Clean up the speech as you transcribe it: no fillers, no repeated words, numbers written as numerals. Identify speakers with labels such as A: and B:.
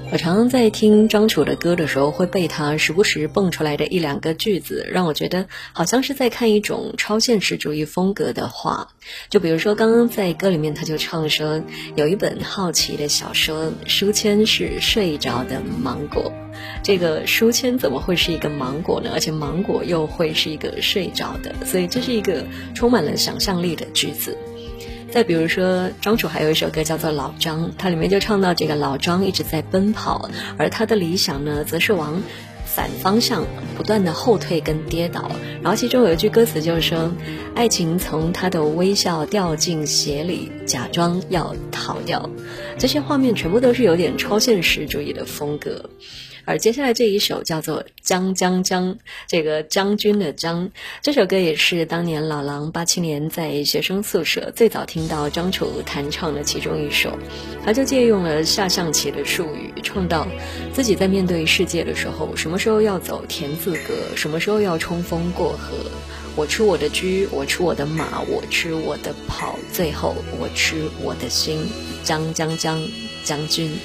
A: 我常常在听张楚的歌的时候，会被他时不时蹦出来的一两个句子，让我觉得好像是在看一种超现实主义风格的画。就比如说刚刚在歌里面他就唱说，有一本好奇的小说，书签是睡着的芒果。这个书签怎么会是一个芒果呢？而且芒果又会是一个睡着的，所以这是一个充满了想象力的句子。再比如说张楚还有一首歌叫做老张，它里面就唱到这个老张一直在奔跑，而他的理想呢则是往反方向不断的后退跟跌倒。然后其中有一句歌词就是说，爱情从他的微笑掉进鞋里，假装要逃掉。这些画面全部都是有点超现实主义的风格。而接下来这一首叫做将将将，这个将军的将，这首歌也是当年老狼87年在学生宿舍最早听到张楚弹唱的其中一首。他就借用了下象棋的术语，唱到自己在面对世界的时候，什么时候要走田字格，什么时候要冲锋过河，我吃我的车，我吃我的马，我吃我的炮，最后我吃我的心，将将将，将军